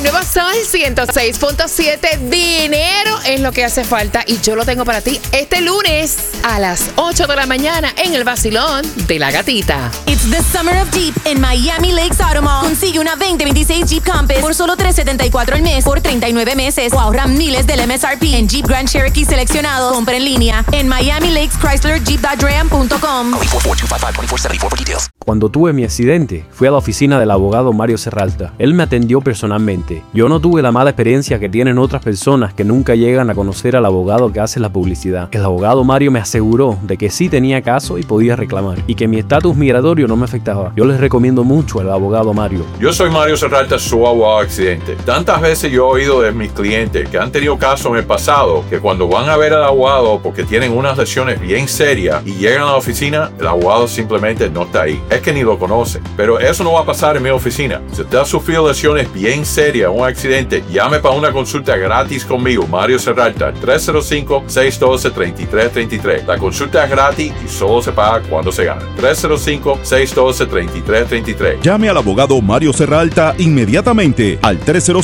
El nuevo Sol 106.7, dinero es lo que hace falta y yo lo tengo para ti este lunes a las 8 de la mañana en el vacilón de la gatita. It's the summer of Jeep en Miami Lakes Auto Mall. Consigue una 2026 Jeep Compass por solo $374 al mes por 39 meses o ahorra miles del MSRP en Jeep Grand Cherokee seleccionados. Compra en línea en Miami Lakes Chrysler Jeep.ram.com. Cuando tuve mi accidente, fui a la oficina del abogado Mario Serralta. Él me atendió personalmente. Yo no tuve la mala experiencia que tienen otras personas que nunca llegan a conocer al abogado que hace la publicidad. El abogado Mario me aseguró de que sí tenía caso y podía reclamar, y que mi estatus migratorio no me afectaba. Yo les recomiendo mucho al abogado Mario. Yo soy Mario Serralta, su abogado accidente. Tantas veces yo he oído de mis clientes que han tenido casos en el pasado que cuando van a ver al abogado porque tienen unas lesiones bien serias y llegan a la oficina, el abogado simplemente no está ahí. Es que ni lo conoce. Pero eso no va a pasar en mi oficina. Si usted ha sufrido lesiones bien serias, un accidente, llame para una consulta gratis conmigo, Mario Serralta, 305-612-3333. La consulta es gratis y solo se paga cuando se gana. 305-612-3333. Llame al abogado Mario Serralta inmediatamente al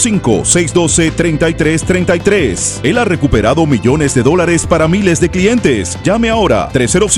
305-612-3333. Él ha recuperado millones de dólares para miles de clientes. Llame ahora,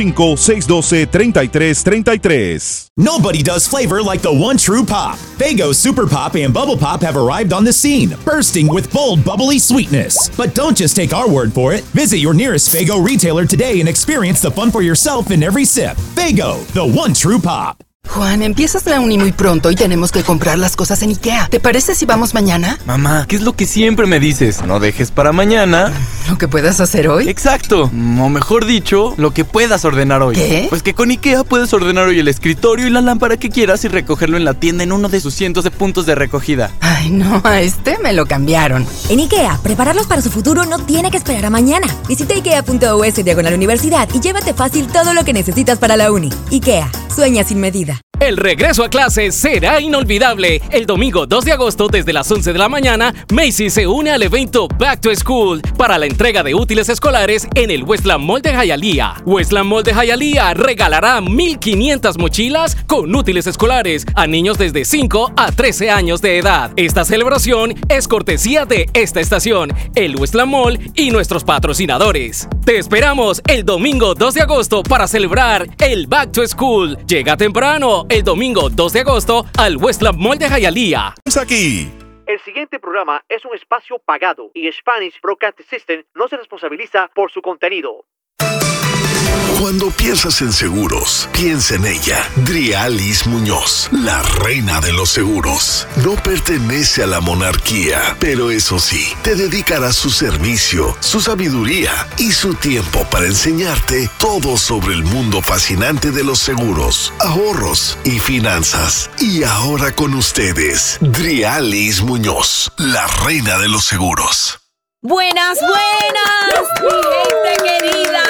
305-612-3333. Nobody does flavor like the one true pop. Faygo Super Pop and Bubble Pop have arrived on the scene, bursting with bold, bubbly sweetness. But don't just take our word for it. Visit your nearest Faygo retailer today and experience the fun for yourself in every sip. Faygo, the one true pop. Juan, empiezas la uni muy pronto y tenemos que comprar las cosas en IKEA. ¿Te parece si vamos mañana? Mamá, ¿qué es lo que siempre me dices? No dejes para mañana ¿lo que puedas hacer hoy? Exacto, o mejor dicho, lo que puedas ordenar hoy. ¿Qué? Pues que con IKEA puedes ordenar hoy el escritorio y la lámpara que quieras y recogerlo en la tienda en uno de sus cientos de puntos de recogida. Ay, no, a este me lo cambiaron. En IKEA, prepararlos para su futuro no tiene que esperar a mañana. Visita ikea.us/universidad y llévate fácil todo lo que necesitas para la uni. IKEA, sueña sin medida. El regreso a clases será inolvidable. El domingo 2 de agosto desde las 11 de la mañana, Macy's se une al evento Back to School para la entrega de útiles escolares en el Westland Mall de Hialeah. Westland Mall de Hialeah regalará 1,500 mochilas con útiles escolares a niños desde 5 a 13 años de edad. Esta celebración es cortesía de esta estación, el Westland Mall y nuestros patrocinadores. Te esperamos el domingo 2 de agosto para celebrar el Back to School. Llega temprano el domingo 2 de agosto al Westland Mall de Hialeah. Aquí. El siguiente programa es un espacio pagado y Spanish Broadcast System no se responsabiliza por su contenido. Cuando piensas en seguros, piensa en ella. Drialis Muñoz, la reina de los seguros. No pertenece a la monarquía, pero eso sí, te dedicará su servicio, su sabiduría y su tiempo para enseñarte todo sobre el mundo fascinante de los seguros, ahorros y finanzas. Y ahora con ustedes, Drialis Muñoz, la reina de los seguros. Buenas, mi gente querida.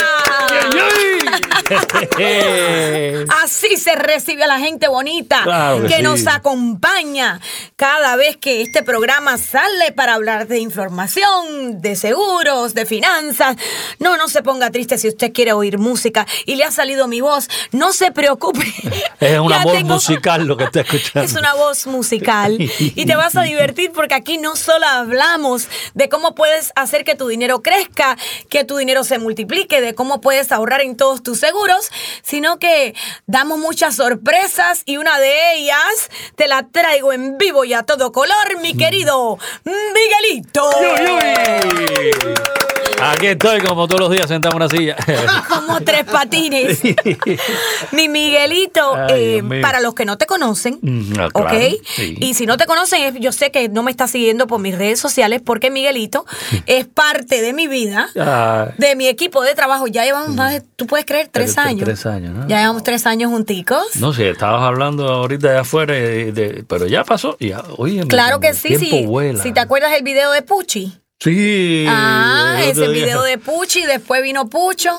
Así se recibe a la gente bonita, claro que nos acompaña cada vez que este programa sale para hablar de información, de seguros, de finanzas. No se ponga triste si usted quiere oír música y le ha salido mi voz. No se preocupe. Es una voz musical lo que está escuchando. Es una voz musical y te vas a divertir porque aquí no solo hablamos de cómo puedes hacer que tu dinero crezca, que tu dinero se multiplique, de cómo puedes ahorrar en todos tus seguros, sino que damos muchas sorpresas y una de ellas te la traigo en vivo y a todo color, mi querido Miguelito. Aquí estoy como todos los días sentado en una silla. Como tres patines. Mi Miguelito, para los que no te conocen, claro, ¿ok? Sí. Y si no te conocen, yo sé que no me estás siguiendo por mis redes sociales porque Miguelito es parte de mi vida, de mi equipo de trabajo. Ya llevamos más de, tú puedes creer, 3 años. 3 años, ¿no? Ya llevamos 3 años junticos. No sé, estabas hablando ahorita de afuera, pero ya pasó. Ya, oye, claro que sí, tiempo vuela. Si te acuerdas del video de Pucci. Sí. Ese video de Puchi, después vino Pucho.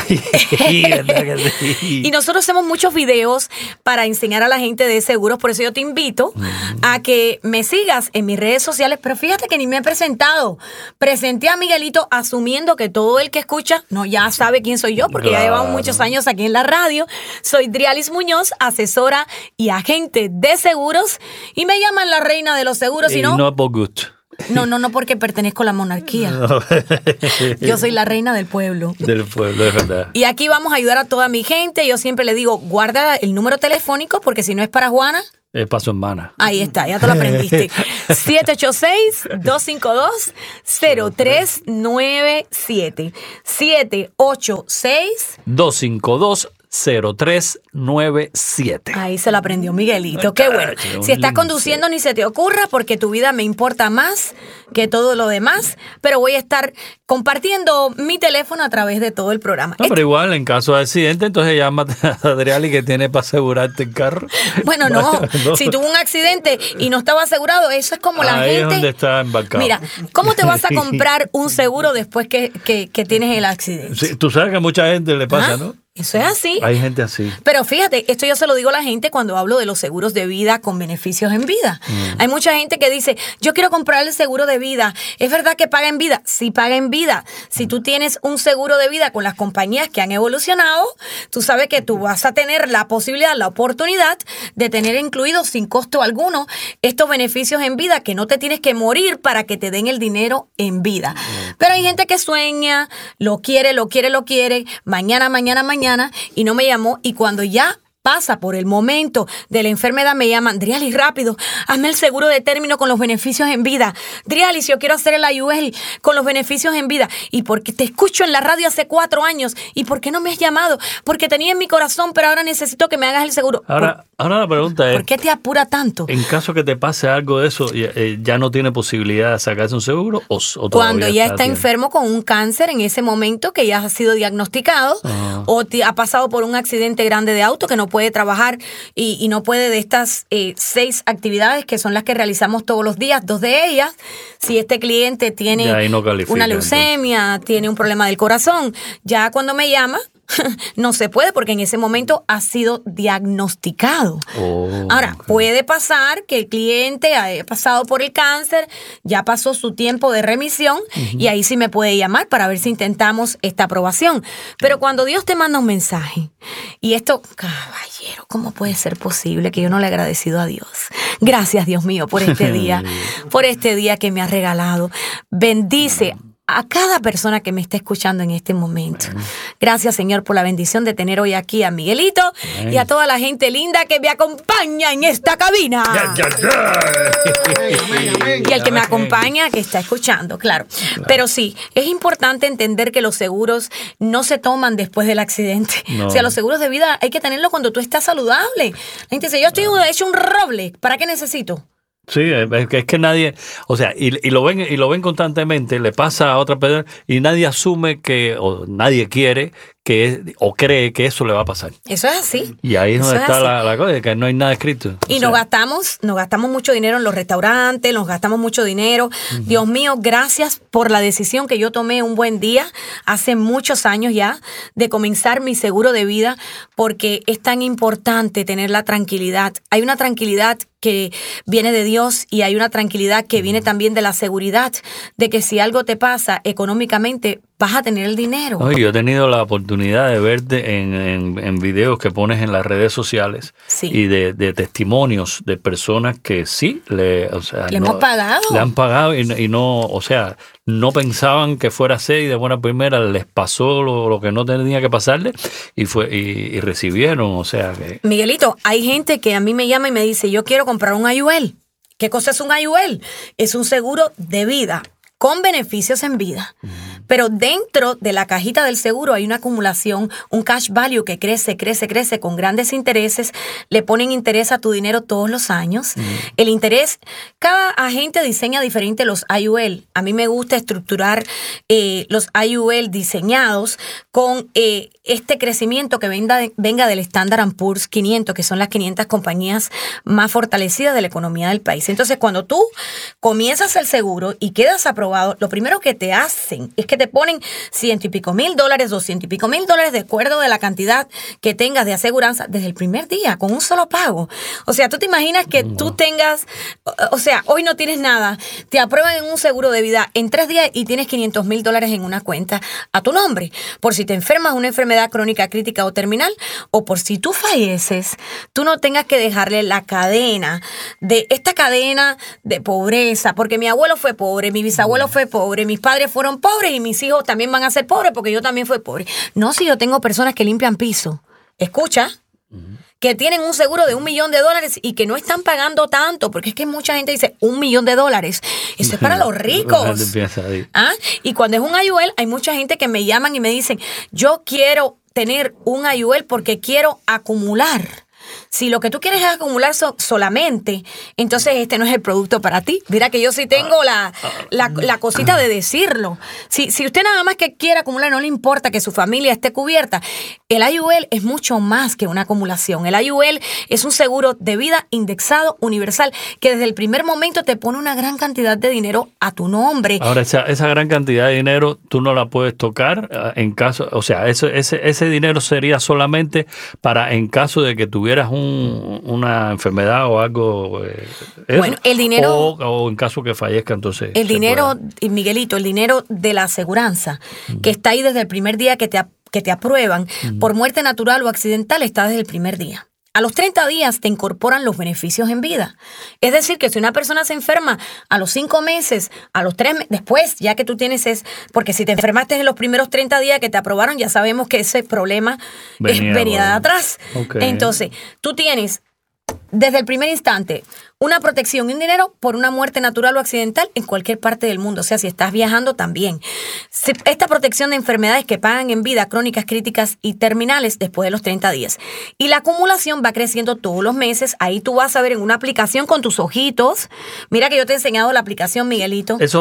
Y nosotros hacemos muchos videos para enseñar a la gente de seguros, por eso yo te invito a que me sigas en mis redes sociales, pero fíjate que ni me he presentado. Presenté a Miguelito asumiendo que todo el que escucha ya sabe quién soy yo, porque ya llevamos muchos años aquí en la radio. Soy Drialis Muñoz, asesora y agente de seguros, y me llaman la reina de los seguros. Y no por gusto. No, porque pertenezco a la monarquía. No. Yo soy la reina del pueblo. Del pueblo, es verdad. Y aquí vamos a ayudar a toda mi gente. Yo siempre le digo, guarda el número telefónico, porque si no es para Juana... Es para su hermana. Ahí está, ya te lo aprendiste. 786-252-0397. 786-252-0397. Ahí se lo aprendió Miguelito. Qué bueno. Si estás conduciendo, ni se te ocurra, porque tu vida me importa más que todo lo demás. Pero voy a estar compartiendo mi teléfono a través de todo el programa. No, pero igual, en caso de accidente, entonces llámate a Adriali, que tiene para asegurarte el carro. Bueno, no. Si tuvo un accidente y no estaba asegurado, eso es como la gente... Ahí es donde está embarcado. Mira, ¿cómo te vas a comprar un seguro después que tienes el accidente? Sí, tú sabes que a mucha gente le pasa, ¿no? Eso es así. Hay gente así. Pero fíjate, esto yo se lo digo a la gente cuando hablo de los seguros de vida con beneficios en vida. Hay mucha gente que dice, yo quiero comprar el seguro de vida. ¿Es verdad que paga en vida? Sí paga en vida. Si tú tienes un seguro de vida con las compañías que han evolucionado, tú sabes que tú vas a tener la posibilidad, la oportunidad de tener incluidos sin costo alguno estos beneficios en vida, que no te tienes que morir para que te den el dinero en vida. Pero hay gente que sueña, lo quiere, mañana, y no me llamó, y cuando ya pasa por el momento de la enfermedad me llaman, Drialis, rápido, hazme el seguro de término con los beneficios en vida. Drialis, yo quiero hacer el IUL con los beneficios en vida. Y porque te escucho en la radio hace 4 años, ¿y por qué no me has llamado? Porque tenía en mi corazón, pero ahora necesito que me hagas el seguro. Ahora la pregunta es, ¿por qué te apura tanto? En caso que te pase algo de eso, ¿ya no tiene posibilidad de sacarse un seguro? ¿O cuando ya está enfermo con un cáncer en ese momento, que ya ha sido diagnosticado, o ha pasado por un accidente grande de auto, que no puede trabajar y no puede de estas 6 actividades que son las que realizamos todos los días, 2 de ellas, si este cliente tiene una leucemia, tiene un problema del corazón, ya cuando me llama, no se puede, porque en ese momento ha sido diagnosticado. Ahora, puede pasar que el cliente haya pasado por el cáncer, ya pasó su tiempo de remisión, y ahí sí me puede llamar para ver si intentamos esta aprobación. Pero cuando Dios te manda un mensaje, y esto, caballero, ¿cómo puede ser posible que yo no le he agradecido a Dios? Gracias, Dios mío, por este día que me ha regalado. Bendice a cada persona que me está escuchando en este momento. Gracias, Señor, por la bendición de tener hoy aquí a Miguelito y a toda la gente linda que me acompaña en esta cabina. Y el que me acompaña, que está escuchando, claro. Pero sí, es importante entender que los seguros no se toman después del accidente. O sea, los seguros de vida hay que tenerlos cuando tú estás saludable. La gente dice, yo estoy hecho un roble, ¿para qué necesito? Sí, es que nadie, o sea, y lo ven constantemente, le pasa a otra persona y nadie asume o nadie quiere o cree que eso le va a pasar. Eso es así. Y ahí es donde está la cosa, que no hay nada escrito. Y nos gastamos mucho dinero en los restaurantes, nos gastamos mucho dinero. Dios mío, gracias por la decisión que yo tomé un buen día, hace muchos años ya, de comenzar mi seguro de vida, porque es tan importante tener la tranquilidad. Hay una tranquilidad que viene de Dios y hay una tranquilidad que viene también de la seguridad de que si algo te pasa económicamente, vas a tener el dinero. No, yo he tenido la oportunidad de verte en videos que pones en las redes sociales y de testimonios de personas que sí le hemos pagado. Le han pagado y no, o sea, no pensaban que fuera a ser, y de buena primera les pasó lo que no tenía que pasarle y recibieron, o sea que... Miguelito, hay gente que a mí me llama y me dice, yo quiero comprar un IUL. ¿Qué cosa es un IUL? Es un seguro de vida con beneficios en vida. Pero dentro de la cajita del seguro hay una acumulación, un cash value que crece con grandes intereses. Le ponen interés a tu dinero todos los años. El interés, cada agente diseña diferente los IUL. A mí me gusta estructurar los IUL diseñados con este crecimiento que venga del Standard & Poor's 500, que son las 500 compañías más fortalecidas de la economía del país. Entonces, cuando tú comienzas el seguro y quedas aprobado aprobado, lo primero que te hacen es que te ponen $100 y pico mil, $200 y pico mil de acuerdo de la cantidad que tengas de aseguranza desde el primer día, con un solo pago. O sea, tú te imaginas que tú tengas, o sea, hoy no tienes nada, te aprueban en un seguro de vida en 3 días y tienes $500,000 en una cuenta a tu nombre, por si te enfermas una enfermedad crónica, crítica o terminal, o por si tú falleces, tú no tengas que dejarle la cadena de pobreza, porque mi abuelo fue pobre, mi bisabuelo fue pobre, mis padres fueron pobres y mis hijos también van a ser pobres porque yo también fui pobre. No, si yo tengo personas que limpian piso, escucha, que tienen un seguro de $1 millón y que no están pagando tanto, porque es que mucha gente dice $1 millón, eso es para los ricos. Y cuando es un IUL, hay mucha gente que me llaman y me dicen, yo quiero tener un IUL porque quiero acumular. Si lo que tú quieres es acumular solamente, entonces este no es el producto para ti. Mira que yo sí tengo la cosita de decirlo. Si usted nada más que quiere acumular, no le importa que su familia esté cubierta. El IUL es mucho más que una acumulación. El IUL es un seguro de vida indexado universal que desde el primer momento te pone una gran cantidad de dinero a tu nombre. Ahora, esa gran cantidad de dinero tú no la puedes tocar en caso, o sea, ese dinero sería solamente para en caso de que tuvieras una enfermedad o algo. Bueno, el dinero. O en caso que fallezca, entonces. El dinero, Miguelito, el dinero de la aseguranza, que está ahí desde el primer día que te aprueban, por muerte natural o accidental, está desde el primer día. A los 30 días te incorporan los beneficios en vida. Es decir, que si una persona se enferma a los 5 meses, a los 3 meses, después, ya que tú tienes porque si te enfermaste en los primeros 30 días que te aprobaron, ya sabemos que ese problema venía de atrás. Okay. Entonces, tú tienes desde el primer instante una protección y un dinero por una muerte natural o accidental en cualquier parte del mundo. O sea, si estás viajando también. Esta protección de enfermedades que pagan en vida, crónicas, críticas y terminales después de los 30 días. Y la acumulación va creciendo todos los meses. Ahí tú vas a ver en una aplicación con tus ojitos. Mira que yo te he enseñado la aplicación, Miguelito. Eso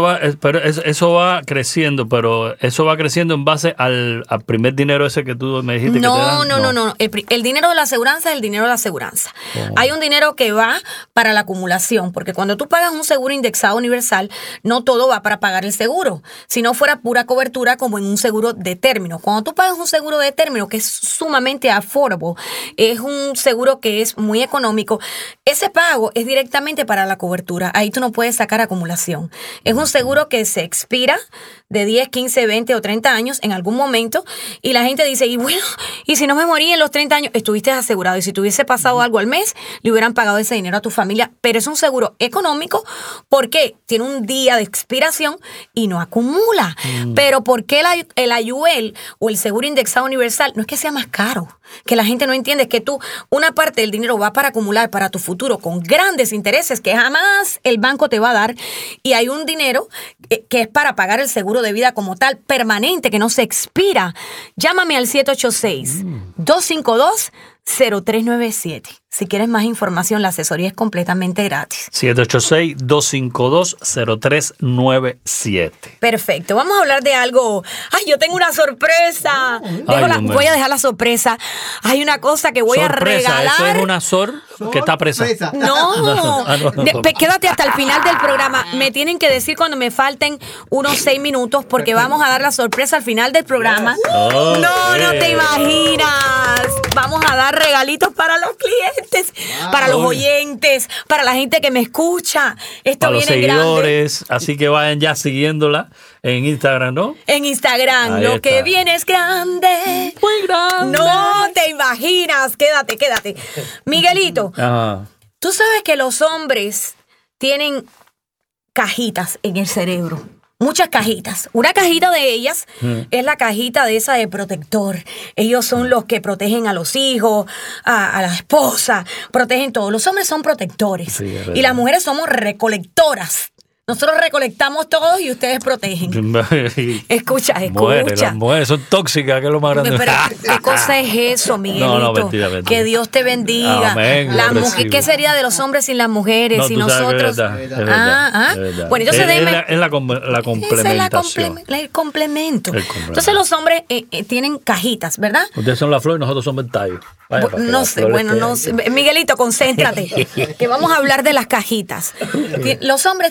va creciendo, pero eso va creciendo en base al primer dinero ese que tú me dijiste que te dan. No. El dinero de la aseguranza es el dinero de la aseguranza. Hay un dinero que va para la acumulación, porque cuando tú pagas un seguro indexado universal, no todo va para pagar el seguro. Si no fuera pura cobertura como en un seguro de término. Cuando tú pagas un seguro de término que es sumamente affordable, es un seguro que es muy económico, ese pago es directamente para la cobertura. Ahí tú no puedes sacar acumulación. Es un seguro que se expira de 10, 15, 20 o 30 años en algún momento y la gente dice, y bueno, y si no me morí en los 30 años, estuviste asegurado y si te hubiese pasado algo al mes, le hubieran pagado ese dinero a tu familia, pero es un seguro económico porque tiene un día de expiración y no acumula. Pero ¿por qué el IUL o el seguro indexado universal no es que sea más caro? Que la gente no entiende, es que una parte del dinero va para acumular para tu futuro con grandes intereses que jamás el banco te va a dar y hay un dinero que es para pagar el seguro de vida como tal, permanente, que no se expira. Llámame al 786-252-0397. Si quieres más información, la asesoría es completamente gratis. 786-252-0397. Perfecto. Vamos a hablar de algo. ¡Ay, yo tengo una sorpresa! Voy a dejar la sorpresa. Hay una cosa que voy a regalar. ¿Eso es una que está presa? No. Quédate hasta el final del programa. Me tienen que decir cuando me falten unos 6 minutos porque vamos a dar la sorpresa al final del programa. No te imaginas. Vamos a dar regalitos para los clientes. Para los oyentes, para la gente que me escucha. Esto para viene los seguidores, grande. Así que vayan ya siguiéndola en Instagram, ¿no? En Instagram, ahí lo está. Que viene es grande. Muy grande. No te imaginas. Quédate. Miguelito, tú sabes que los hombres tienen cajitas en el cerebro. Muchas cajitas. Una cajita de ellas es la cajita de esa de protector. Ellos son los que protegen a los hijos, a la esposa, protegen todo. Los hombres son protectores y las mujeres somos recolectoras. Nosotros recolectamos todos y ustedes protegen. Escucha. Las mujeres son tóxicas, que es lo más grande. Pero, ¿qué cosa es eso, Miguelito? No, mentira. Que Dios te bendiga. Amén, ¿Qué sería de los hombres sin las mujeres? No, si nosotros. Es verdad. Bueno, entonces es la complementación. El complemento. Entonces los hombres tienen cajitas, ¿verdad? Ustedes son la flor y nosotros somos el tallo. No sé. Miguelito, concéntrate. Que vamos a hablar de las cajitas. Los hombres tienen cajitas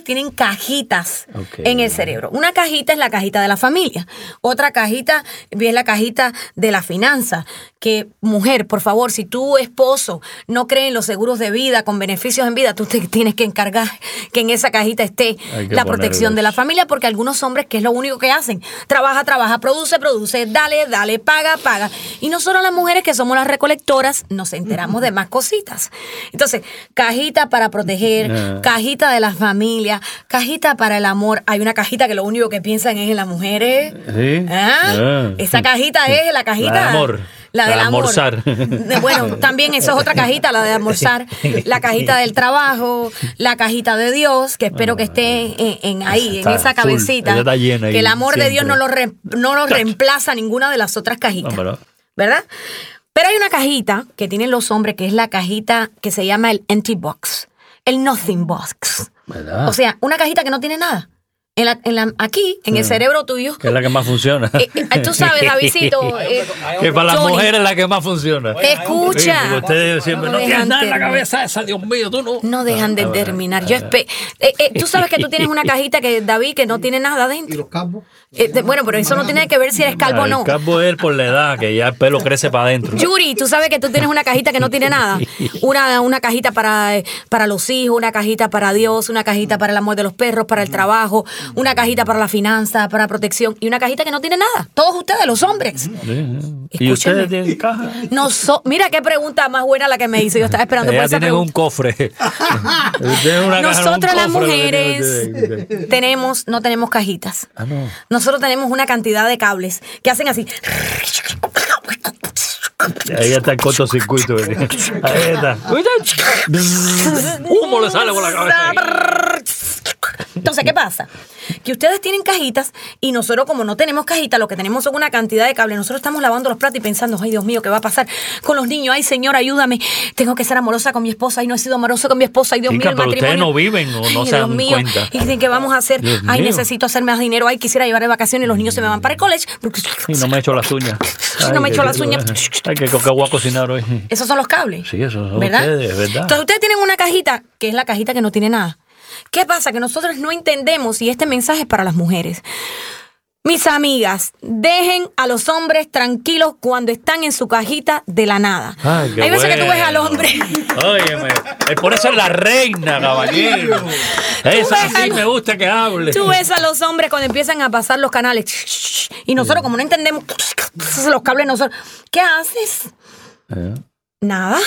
cajitas en el cerebro. Una cajita es la cajita de la familia. Otra cajita es la cajita de la finanza. Que, mujer, por favor, si tu esposo no cree en los seguros de vida con beneficios en vida, tú te tienes que encargar que en esa cajita esté la protección de la familia, porque algunos hombres, que es lo único que hacen, trabaja, produce, dale, paga. Y nosotros las mujeres, que somos las recolectoras, nos enteramos de más cositas. Entonces, cajita para proteger, cajita de la familia, cajita para el amor. Hay una cajita que lo único que piensan es en las mujeres. ¿Sí? Esa cajita es la cajita... La de amor. La del almorzar. Bueno, también eso es otra cajita, la de almorzar. La cajita del trabajo, la cajita de Dios, que espero que esté ahí, en esa cabecita. Está llena ahí, que el amor siempre. de Dios no lo reemplaza ninguna de las otras cajitas. ¿Verdad? Pero hay una cajita que tienen los hombres, que es la cajita que se llama el empty box, el nothing box. ¿Verdad? O sea, una cajita que no tiene nada. Aquí, en el cerebro tuyo. Que es la que más funciona. Tú sabes, Davidcito. Que para las Johnny, mujeres es la que más funciona. Escucha. Sí, ustedes siempre no dejan tienes nada en la terminar. cabeza esa, Dios mío, tú no. No dejan de terminar. Tú sabes que tú tienes una cajita David, que no tiene nada adentro. ¿Y los calvos? Bueno, pero eso no tiene que ver si eres calvo o no. El calvo es por la edad, que ya el pelo crece para adentro. Yuri, tú sabes que tú tienes una cajita que no tiene nada. Una cajita para los hijos, una cajita para Dios, una cajita para el amor de los perros, para el trabajo, una cajita para la finanza, para protección, y una cajita que no tiene nada. Todos ustedes, los hombres. ¿Y ustedes tienen caja? Mira qué pregunta más buena la que me hizo. Yo estaba esperando por esa tienen pregunta. un cofre. Nosotras las mujeres no tenemos cajitas. No. Nosotros tenemos una cantidad de cables que hacen así. Ahí está el cortocircuito. Ahí está. Humo le sale por la cabeza. Entonces, ¿qué pasa? Que ustedes tienen cajitas y nosotros, como no tenemos cajitas, lo que tenemos son una cantidad de cables. Nosotros estamos lavando los platos y pensando, ay, Dios mío, ¿qué va a pasar con los niños? Ay, Señor, ayúdame. Tengo que ser amorosa con mi esposa. Ay, no he sido amorosa con mi esposa. Ay, Dios mío, el pero matrimonio. ustedes no viven o no Ay, se Dios dan mío. cuenta. Y dicen, ¿qué vamos a hacer? Dios Ay, mío. necesito hacer más dinero. Ay, quisiera llevar de vacaciones y los niños se me van para el college. Y no me he hecho las uñas. No me he hecho las uñas. Ay, que voy a cocinar hoy. Esos son los cables. Sí, esos son ¿Verdad? ustedes, ¿verdad? Entonces, ustedes tienen una cajita, que es la cajita que no tiene nada. ¿Qué pasa? Que nosotros no entendemos, y este mensaje es para las mujeres. Mis amigas, dejen a los hombres tranquilos cuando están en su cajita de la nada. Ay, qué hay veces que tú ves al bueno. hombre. Óyeme, por eso es la reina, caballero. Esa sí me gusta que hable. Tú ves a los hombres cuando empiezan a pasar los canales. Y nosotros, como no entendemos los cables, nosotros, ¿qué haces? Nada.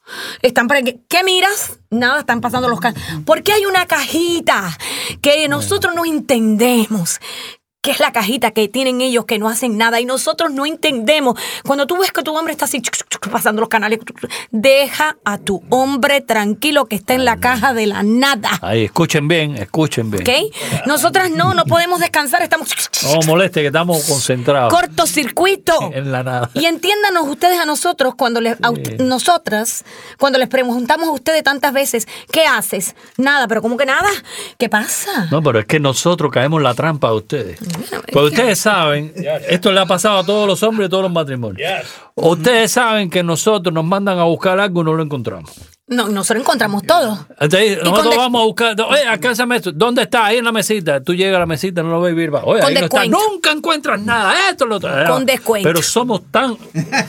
¿Qué miras? Nada, están pasando los canales. Porque hay una cajita que nosotros no entendemos, que es la cajita que tienen ellos, que no hacen nada, y nosotros no entendemos. Cuando tú ves que tu hombre está así pasando los canales, deja a tu hombre tranquilo, que está en la caja de la nada. Ahí, escuchen bien. ¿Ok? Nosotras no podemos descansar, estamos... No moleste, que estamos concentrados. Cortocircuito. En la nada. Y entiéndanos ustedes a nosotros, nosotras, cuando les preguntamos a ustedes tantas veces, ¿qué haces? Nada, pero ¿cómo que nada? ¿Qué pasa? No, pero es que nosotros caemos en la trampa de ustedes. Pues ustedes saben, esto le ha pasado a todos los hombres y a todos los matrimonios. Ustedes saben que nosotros nos mandan a buscar algo y no lo encontramos. No, nosotros encontramos todo. Entonces, nosotros vamos a buscar, oye, alcánzame esto. ¿Dónde está? Ahí en la mesita. Tú llegas a la mesita, no lo ves y vas. Oye, Con ahí no está. descuento. Nunca encuentras nada. Esto lo otro. Con descuento. Pero somos tan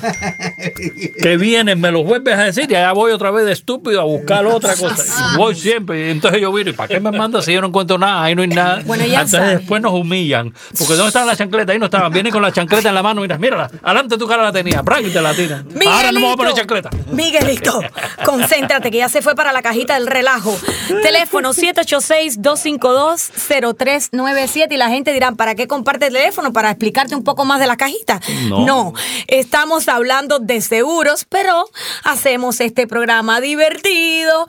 que vienen, me lo vuelves a decir y allá voy otra vez de estúpido a buscar otra cosa. Y voy siempre. Y entonces yo viro, ¿y para qué me mandas si yo no encuentro nada? Ahí no hay nada. Bueno, ya entonces saben. después nos humillan. Porque ¿dónde estaban las chancletas? Ahí no estaban. Vienen con la chancleta en la mano. Mírala. Adelante tu cara la tenía. ¡Pran! Y te la tiran. Ahora no me voy a poner chancleta. Miguelito, concéntrate, que ya se fue para la cajita del relajo. Teléfono 786-252-0397. Y la gente dirá, ¿para qué comparte el teléfono? ¿Para explicarte un poco más de la cajita? No, estamos hablando de seguros, pero hacemos este programa divertido.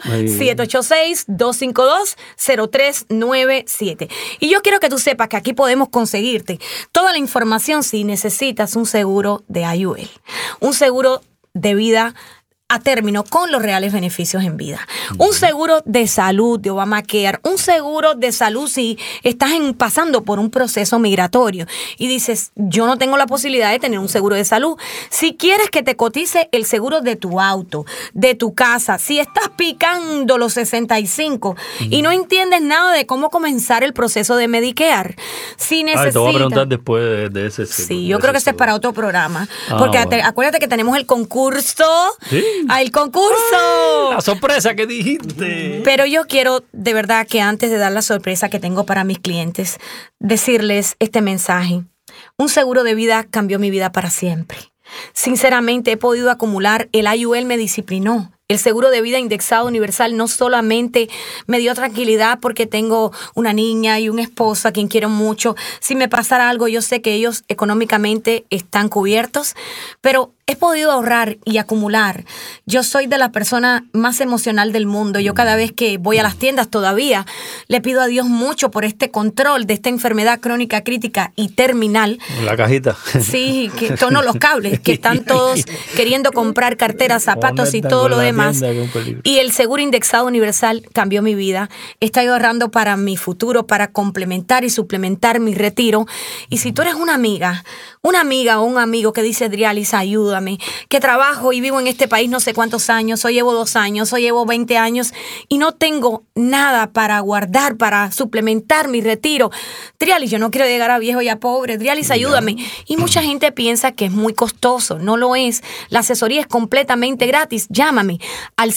786-252-0397. Y yo quiero que tú sepas que aquí podemos conseguirte toda la información si necesitas un seguro de IUL, un seguro de vida a término con los reales beneficios en vida. Un seguro de salud de Obamacare, un seguro de salud si estás pasando por un proceso migratorio y dices, yo no tengo la posibilidad de tener un seguro de salud. Si quieres que te cotice el seguro de tu auto, de tu casa, si estás picando los 65 y no entiendes nada de cómo comenzar el proceso de Medicare, si necesitas... te voy a preguntar después de ese seguro. Sí, yo creo que ese es para otro programa. Porque acuérdate que tenemos el concurso. ¿Sí? ¡El concurso! ¡Ay, la sorpresa que dijiste! Pero yo quiero, de verdad, que antes de dar la sorpresa que tengo para mis clientes, decirles este mensaje. Un seguro de vida cambió mi vida para siempre. Sinceramente, he podido acumular. El IUL me disciplinó. El seguro de vida indexado universal no solamente me dio tranquilidad porque tengo una niña y un esposo a quien quiero mucho. Si me pasara algo, yo sé que ellos económicamente están cubiertos, pero he podido ahorrar y acumular. Yo soy de la persona más emocional del mundo. Yo cada vez que voy a las tiendas todavía le pido a Dios mucho por este control de esta enfermedad crónica, crítica y terminal. La cajita. Sí, que tono los cables, que están todos queriendo comprar carteras, zapatos y todo lo demás. Y el seguro indexado universal cambió mi vida. Estoy ahorrando para mi futuro, para complementar y suplementar mi retiro. Y si tú eres una amiga o un amigo que dice, Drialis, ayúdame, que trabajo y vivo en este país no sé cuántos años, hoy llevo 2 años, hoy llevo 20 años y no tengo nada para guardar, para suplementar mi retiro. Drialis, yo no quiero llegar a viejo y a pobre. Drialis, ayúdame. Y mucha gente piensa que es muy costoso. No lo es. La asesoría es completamente gratis. Llámame al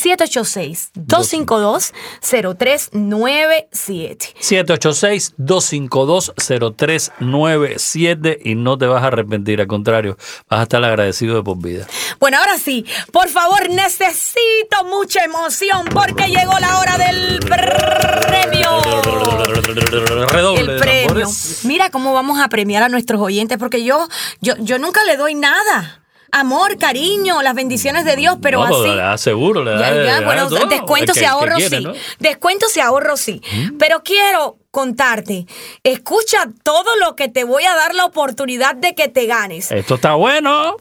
786-252-0397. 786-252-0397 y no te vas a arrepentir, al contrario, vas a estar agradecido de por vida. Bueno, ahora sí, por favor, necesito mucha emoción porque llegó la hora del premio. Redoble el premio. Mira cómo vamos a premiar a nuestros oyentes porque yo nunca le doy nada. Amor, cariño, las bendiciones de Dios, pero no, así. Le da seguro, le da. Bueno, todo. Descuentos y ahorros sí. ¿No? Descuentos y ahorros sí. Pero quiero contarte, escucha todo lo que te voy a dar la oportunidad de que te ganes. Esto está bueno.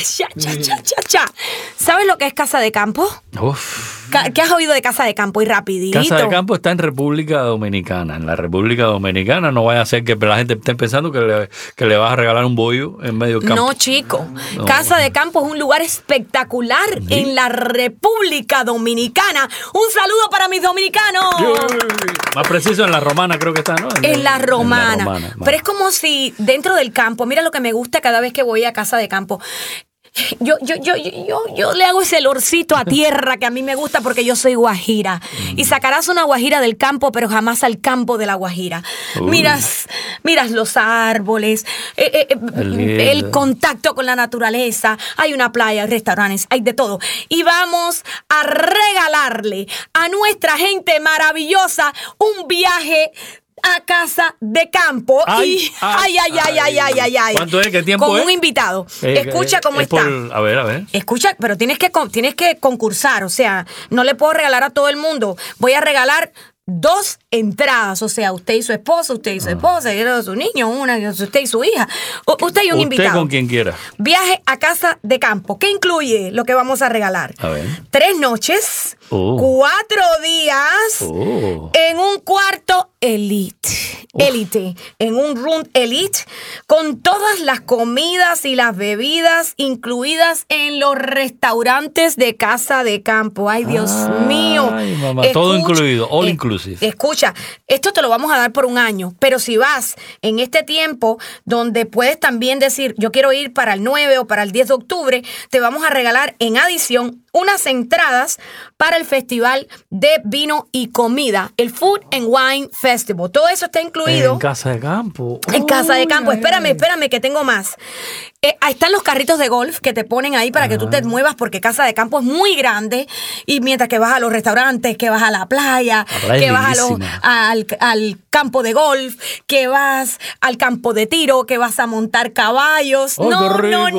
Cha. ¿Sabes lo que es Casa de Campo? Uf. ¿Qué has oído de Casa de Campo? Y rapidito. Casa de Campo está en República Dominicana. En la República Dominicana no vaya a ser que la gente esté pensando que le vas a regalar un bollo en medio del campo. No, chico. No. Casa de Campo es un lugar espectacular en la República Dominicana. Un saludo para mis dominicanos. Más preciso en La Romana creo que está, ¿no? En la Romana. Pero es como si dentro del campo, mira lo que me gusta cada vez que voy a Casa de Campo. Yo le hago ese olorcito a tierra que a mí me gusta porque yo soy guajira. Y sacarás una guajira del campo, pero jamás al campo de la guajira. Miras los árboles, el contacto con la naturaleza. Hay una playa, hay restaurantes, hay de todo. Y vamos a regalarle a nuestra gente maravillosa un viaje a Casa de Campo. Ay. ¿Cuánto es? ¿Qué tiempo con es? Un invitado. Escucha cómo está. A ver. Escucha, pero tienes que concursar. O sea, no le puedo regalar a todo el mundo. Voy a regalar 2 entradas, o sea, usted y su esposa, usted y su esposa, y su niño, usted y su hija, usted y un invitado. Usted con quien quiera. Viaje a Casa de Campo. ¿Qué incluye lo que vamos a regalar? A ver. 3 noches, 4 días, en un cuarto élite, en un room élite, con todas las comidas y las bebidas incluidas en los restaurantes de Casa de Campo. Ay, Dios mío. Ay, mamá, todo incluido, all inclusive. Escucha, esto te lo vamos a dar por 1 año, pero si vas en este tiempo donde puedes también decir, yo quiero ir para el 9 o para el 10 de octubre, te vamos a regalar en adición unas entradas para el Festival de Vino y Comida, el Food and Wine Festival. Todo eso está incluido. En Casa de Campo. En Casa de Campo. Espérame, que tengo más. Ahí están los carritos de golf que te ponen ahí para que tú te muevas porque Casa de Campo es muy grande y mientras que vas a los restaurantes, que vas a la playa que vas al campo de golf, que vas al campo de tiro, que vas a montar caballos. No.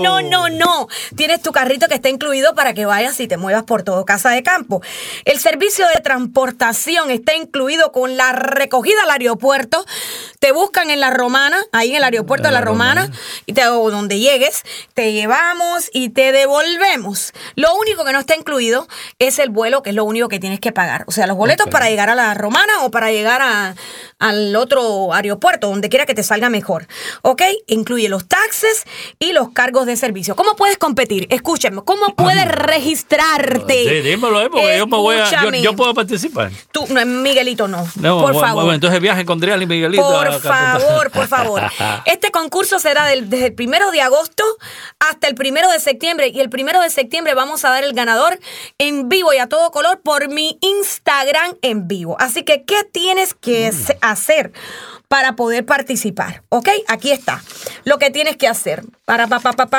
Tienes tu carrito que está incluido para que vayas y te muevas por todo Casa de Campo. El servicio de transportación está incluido con la recogida al aeropuerto. te buscan en La Romana, ahí en el aeropuerto de La Romana, o donde llegues, te llevamos y te devolvemos. Lo único que no está incluido es el vuelo, que es lo único que tienes que pagar. O sea, los boletos para llegar a La Romana o para llegar al otro aeropuerto, donde quiera que te salga mejor. ¿Ok? Incluye los taxes y los cargos de servicio. ¿Cómo puedes competir? Escúchame, ¿cómo puedes registrarte? Sí, dímelo, porque yo puedo participar. Tú, no, Miguelito, no. Por favor. Bueno, entonces viajen con Drial y Miguelito. Por favor. Este concurso será desde el 1 de agosto hasta el 1 de septiembre. Y el 1 de septiembre vamos a dar el ganador en vivo y a todo color por mi Instagram en vivo. Así que, ¿qué tienes que hacer para poder participar? ¿Ok? Aquí está lo que tienes que hacer. Para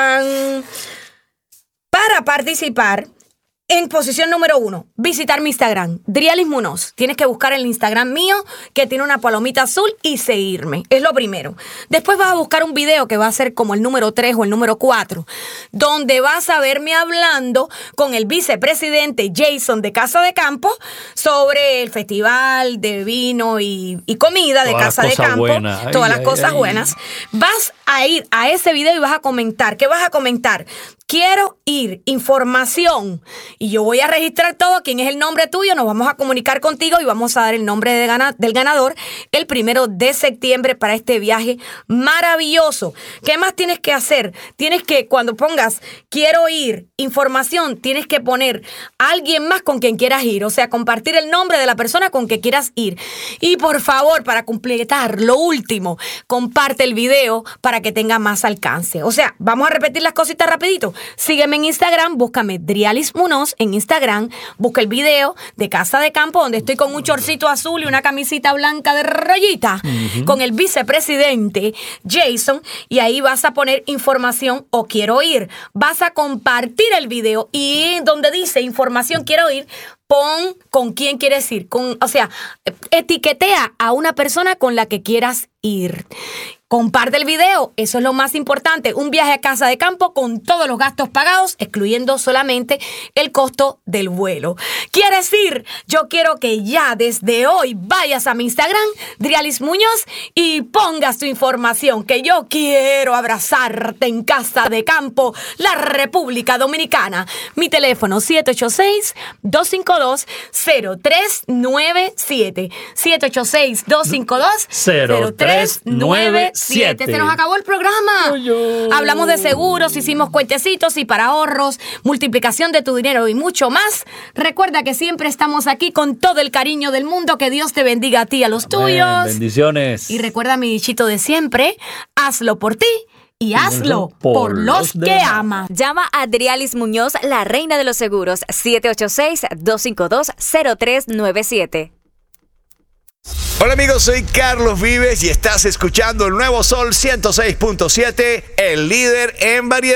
participar, en posición número 1, visitar mi Instagram, Drialis Muñoz. Tienes que buscar el Instagram mío, que tiene una palomita azul, y seguirme. Es lo primero. Después vas a buscar un video que va a ser como el número 3 o el número 4, donde vas a verme hablando con el vicepresidente Jason de Casa de Campo sobre el festival de vino y comida de Casa de Campo. Todas las cosas buenas. Vas a ir a ese video y vas a comentar. ¿Qué vas a comentar? Quiero ir, información. Y yo voy a registrar todo, quién es el nombre tuyo, nos vamos a comunicar contigo y vamos a dar el nombre del ganador el 1 de septiembre para este viaje maravilloso. ¿Qué más tienes que hacer? Tienes que, cuando pongas quiero ir, información, tienes que poner a alguien más con quien quieras ir. O sea, compartir el nombre de la persona con que quieras ir. Y por favor, para completar lo último, comparte el video para que tenga más alcance. O sea, vamos a repetir las cositas rapidito. Sígueme en Instagram, búscame Drialis Muñoz en Instagram, busca el video de Casa de Campo, donde estoy con un chorcito azul y una camisita blanca de rayita, con el vicepresidente Jason, y ahí vas a poner información o quiero ir. Vas a compartir el video y donde dice información quiero ir, pon con quién quieres ir. O sea, etiquetea a una persona con la que quieras ir. Comparte el video, eso es lo más importante. Un viaje a Casa de Campo con todos los gastos pagados, excluyendo solamente el costo del vuelo. ¿Quieres ir? Yo quiero que ya desde hoy vayas a mi Instagram, Drialis Muñoz, y pongas tu información, que yo quiero abrazarte en Casa de Campo, la República Dominicana. Mi teléfono 786-252-0397. 786-252-0397. Se nos acabó el programa. Hablamos de seguros, hicimos cuentecitos y para ahorros, multiplicación de tu dinero y mucho más. Recuerda que siempre estamos aquí con todo el cariño del mundo. Que Dios te bendiga a ti y a los tuyos. Bendiciones. Y recuerda mi dichito de siempre, hazlo por ti y hazlo por los que amas. Llama a Drialis Muñoz, la reina de los seguros, 786-252-0397. Hola amigos, soy Carlos Vives y estás escuchando el Nuevo Sol 106.7, el líder en variedad.